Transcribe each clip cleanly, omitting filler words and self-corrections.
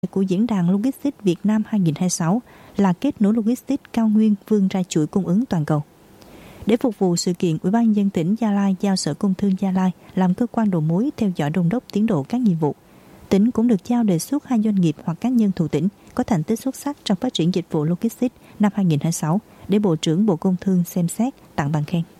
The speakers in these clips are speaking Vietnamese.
của Diễn đàn Logistics Việt Nam 2026 là kết nối logistics cao nguyên vươn ra chuỗi cung ứng toàn cầu. Để phục vụ sự kiện, Ủy ban nhân dân tỉnh Gia Lai giao Sở Công Thương Gia Lai làm cơ quan đầu mối theo dõi đôn đốc tiến độ các nhiệm vụ. Tỉnh cũng được giao đề xuất 2 doanh nghiệp hoặc cá nhân thuộc tỉnh có thành tích xuất sắc trong phát triển dịch vụ logistics năm 2026 để Bộ trưởng Bộ Công Thương xem xét tặng bằng khen.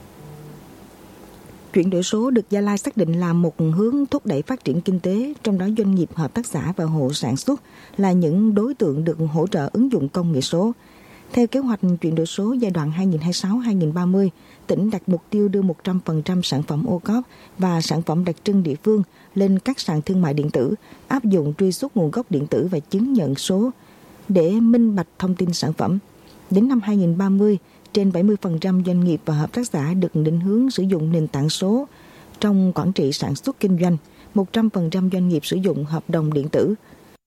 Chuyển đổi số được Gia Lai xác định là một hướng thúc đẩy phát triển kinh tế, trong đó doanh nghiệp, hợp tác xã và hộ sản xuất là những đối tượng được hỗ trợ ứng dụng công nghệ số. Theo kế hoạch chuyển đổi số giai đoạn 2026-2030, tỉnh đặt mục tiêu đưa 100% sản phẩm ô cốp và sản phẩm đặc trưng địa phương lên các sàn thương mại điện tử, áp dụng truy xuất nguồn gốc điện tử và chứng nhận số để minh bạch thông tin sản phẩm. Đến năm 2030, trên 70% doanh nghiệp và hợp tác xã được định hướng sử dụng nền tảng số trong quản trị sản xuất kinh doanh, 100% doanh nghiệp sử dụng hợp đồng điện tử.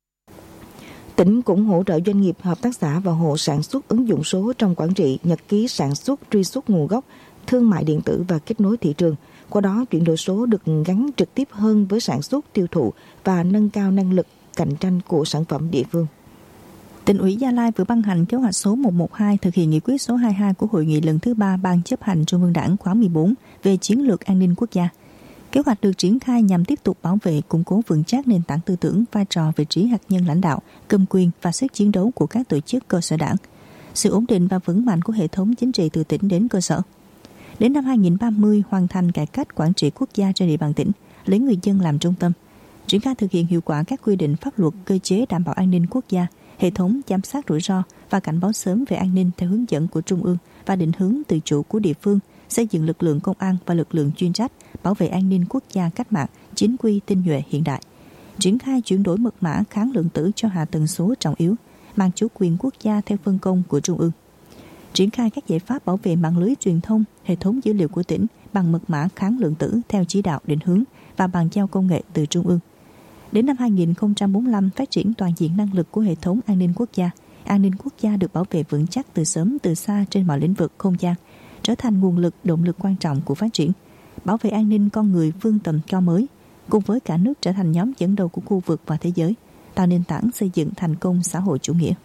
Tỉnh cũng hỗ trợ doanh nghiệp, hợp tác xã và hộ sản xuất ứng dụng số trong quản trị, nhật ký sản xuất, truy xuất nguồn gốc, thương mại điện tử và kết nối thị trường. Qua đó, chuyển đổi số được gắn trực tiếp hơn với sản xuất, tiêu thụ và nâng cao năng lực cạnh tranh của sản phẩm địa phương. Tỉnh ủy Gia Lai vừa ban hành kế hoạch số 112 thực hiện nghị quyết số 22 của Hội nghị lần thứ 3 Ban chấp hành Trung ương Đảng khóa 14 về chiến lược an ninh quốc gia. Kế hoạch được triển khai nhằm tiếp tục bảo vệ, củng cố vững chắc nền tảng tư tưởng, vai trò, vị trí hạt nhân lãnh đạo, cầm quyền và sức chiến đấu của các tổ chức cơ sở đảng, sự ổn định và vững mạnh của hệ thống chính trị từ tỉnh đến cơ sở. Đến năm 2030 hoàn thành cải cách quản trị quốc gia trên địa bàn tỉnh, lấy người dân làm trung tâm, triển khai thực hiện hiệu quả các quy định pháp luật, cơ chế đảm bảo an ninh quốc gia, hệ thống giám sát rủi ro và cảnh báo sớm về an ninh theo hướng dẫn của Trung ương và định hướng tự chủ của địa phương, xây dựng lực lượng công an và lực lượng chuyên trách bảo vệ an ninh quốc gia cách mạng, chính quy, tinh nhuệ, hiện đại. Triển khai chuyển đổi mật mã kháng lượng tử cho hạ tầng số trọng yếu, mang chủ quyền quốc gia theo phân công của Trung ương. Triển khai các giải pháp bảo vệ mạng lưới truyền thông, hệ thống dữ liệu của tỉnh bằng mật mã kháng lượng tử theo chỉ đạo định hướng và bàn giao công nghệ từ Trung ương. Đến năm 2045 phát triển toàn diện năng lực của hệ thống an ninh quốc gia. An ninh quốc gia được bảo vệ vững chắc từ sớm từ xa trên mọi lĩnh vực không gian, trở thành nguồn lực, động lực quan trọng của phát triển. Bảo vệ an ninh con người vươn tầm cao mới, cùng với cả nước trở thành nhóm dẫn đầu của khu vực và thế giới, tạo nền tảng xây dựng thành công xã hội chủ nghĩa.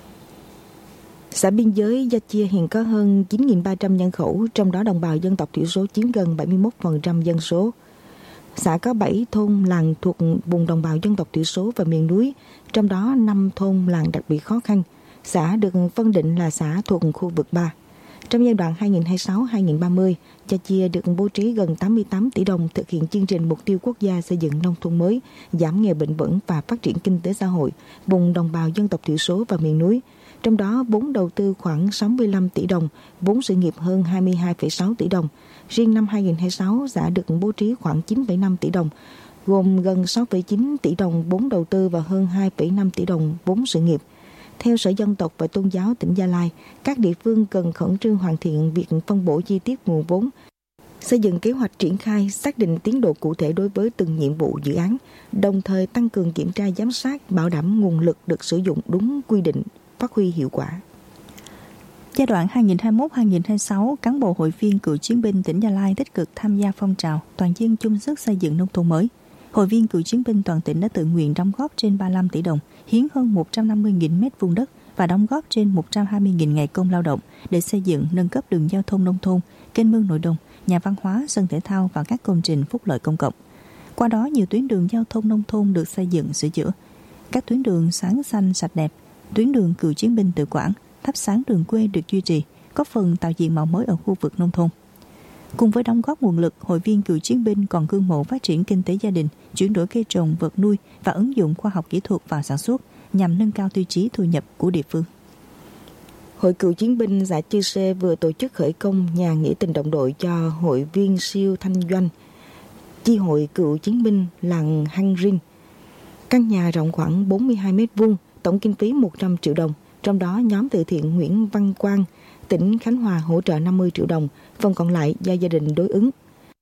Xã biên giới Gia Chia hiện có hơn 9.300 nhân khẩu, trong đó đồng bào dân tộc thiểu số chiếm gần 71% dân số. Xã có 7 thôn làng thuộc vùng đồng bào dân tộc thiểu số và miền núi, trong đó 5 thôn làng đặc biệt khó khăn. Xã được phân định là xã thuộc khu vực 3. Trong giai đoạn 2026-2030, Gia Chia được bố trí gần 88 tỷ đồng thực hiện chương trình mục tiêu quốc gia xây dựng nông thôn mới, giảm nghèo bền vững và phát triển kinh tế xã hội vùng đồng bào dân tộc thiểu số và miền núi. Trong đó, vốn đầu tư khoảng 65 tỷ đồng, vốn sự nghiệp hơn 22,6 tỷ đồng. Riêng năm 2026, xã được bố trí khoảng 9,5 tỷ đồng, gồm gần 6,9 tỷ đồng vốn đầu tư và hơn 2,5 tỷ đồng vốn sự nghiệp. Theo Sở Dân tộc và Tôn giáo tỉnh Gia Lai, các địa phương cần khẩn trương hoàn thiện việc phân bổ chi tiết nguồn vốn, xây dựng kế hoạch triển khai, xác định tiến độ cụ thể đối với từng nhiệm vụ dự án, đồng thời tăng cường kiểm tra giám sát, bảo đảm nguồn lực được sử dụng đúng quy định, phát huy hiệu quả. Giai đoạn 2021-2026, cán bộ hội viên cựu chiến binh tỉnh Gia Lai tích cực tham gia phong trào toàn dân chung sức xây dựng nông thôn mới. Hội viên cựu chiến binh toàn tỉnh đã tự nguyện đóng góp trên 35 tỷ đồng, hiến hơn 150.000 mét vuông đất và đóng góp trên 120.000 ngày công lao động để xây dựng, nâng cấp đường giao thông nông thôn, kênh mương nội đồng, nhà văn hóa, sân thể thao và các công trình phúc lợi công cộng. Qua đó, nhiều tuyến đường giao thông nông thôn được xây dựng, sửa chữa. Các tuyến đường sáng xanh sạch đẹp, tuyến đường cựu chiến binh tự quản, thắp sáng đường quê được duy trì, góp phần tạo diện mạo mới ở khu vực nông thôn. Cùng với đóng góp nguồn lực, hội viên cựu chiến binh còn gương mẫu phát triển kinh tế gia đình, chuyển đổi cây trồng, vật nuôi và ứng dụng khoa học kỹ thuật vào sản xuất nhằm nâng cao tiêu chí thu nhập của địa phương. Hội cựu chiến binh xã Chư Sê vừa tổ chức khởi công nhà nghĩa tình đồng đội cho hội viên siêu thanh doanh, chi hội cựu chiến binh làng Hăng Rin. Căn nhà rộng khoảng 42 m², tổng kinh phí 100 triệu đồng, trong đó nhóm từ thiện Nguyễn Văn Quang, tỉnh Khánh Hòa hỗ trợ 50 triệu đồng, phần còn lại do gia đình đối ứng.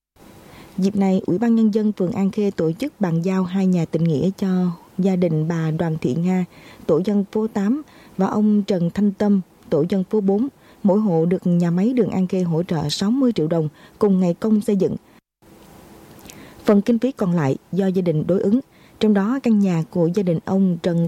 Dịp này, Ủy ban Nhân dân phường An Khê tổ chức bàn giao 2 nhà tình nghĩa cho gia đình bà Đoàn Thị Nga, tổ dân phố 8 và ông Trần Thanh Tâm, tổ dân phố 4. Mỗi hộ được nhà máy đường An Khê hỗ trợ 60 triệu đồng cùng ngày công xây dựng. Phần kinh phí còn lại do gia đình đối ứng. Trong đó căn nhà của gia đình ông Trần